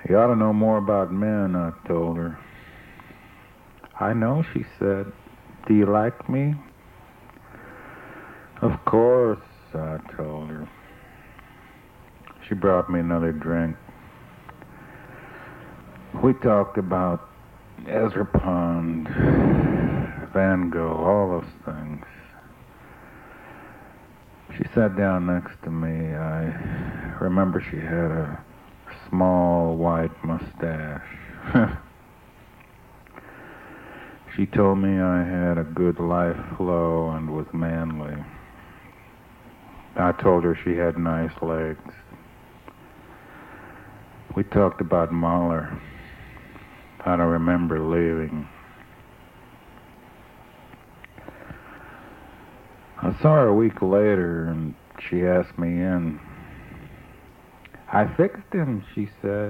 You ought to know more about men, I told her. I know, she said. Do you like me? Of course, I told her. She brought me another drink. We talked about Ezra Pound, Van Gogh, all those things. She sat down next to me. I remember she had a small white mustache. She told me I had a good life flow and was manly. I told her she had nice legs. We talked about Mahler. I don't remember leaving. I saw her a week later, and she asked me in. I fixed him, she said.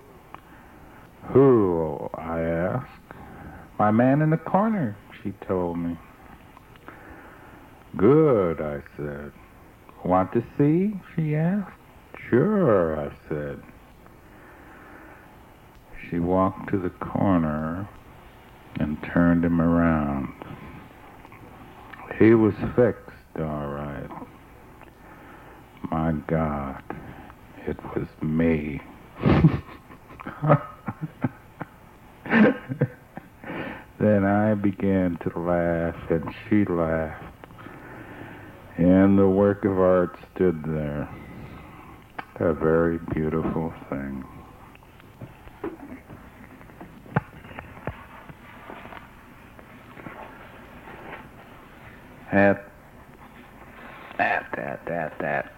Who? I asked. My man in the corner, she told me. Good, I said. Want to see? She asked. Sure, I said. She walked to the corner and turned him around. He was fixed, all right. My God, it was me. Then I began to laugh, and she laughed. And the work of art stood there, a very beautiful thing. That